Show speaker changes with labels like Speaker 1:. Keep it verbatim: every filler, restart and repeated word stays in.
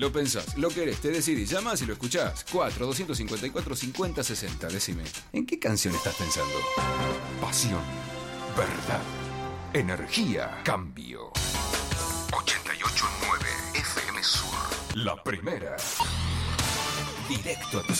Speaker 1: Lo pensás, lo querés, te decidís, llamás y lo escuchás. cuatro, doscientos cincuenta y cuatro, cincuenta, sesenta. Decime, ¿en qué canción estás pensando? Pasión, verdad, energía, cambio. ochenta y ocho punto nueve F M Sur. La primera. Directo a tus